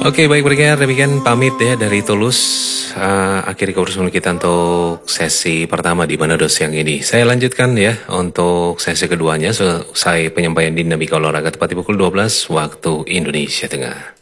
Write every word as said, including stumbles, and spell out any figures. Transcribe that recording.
Oke, baik pendengar, demikian pamit ya dari Tulus. Uh, akhiri kebersamaan kita untuk sesi pertama di Mana Dos yang ini. Saya lanjutkan ya untuk sesi keduanya selesai penyampaian dinamika olahraga tepat di pukul dua belas waktu Indonesia Tengah.